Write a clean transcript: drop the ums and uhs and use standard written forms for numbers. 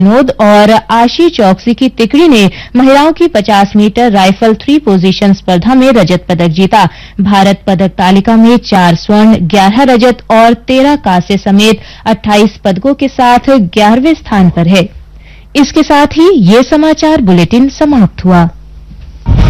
विनोद और आशी चौकसी की तिकड़ी ने महिलाओं की 50 मीटर राइफल 3 पोजीशन स्पर्धा में रजत पदक जीता। भारत पदक तालिका में 4 स्वर्ण, 11 रजत और 13 कांस्य समेत 28 पदकों के साथ 11वें स्थान पर है। इसके साथ ही ये समाचार बुलेटिन समाप्त हुआ।